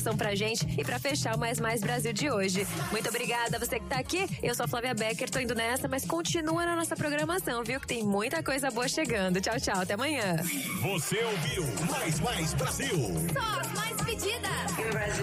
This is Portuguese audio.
pra gente e pra fechar o Mais Brasil de hoje. Muito obrigada a você que tá aqui. Eu sou a Flávia Becker, tô indo nessa, mas continua na nossa programação, viu? Que tem muita coisa boa chegando. Tchau, tchau. Até amanhã. Você ouviu Mais Brasil. Só as mais pedidas.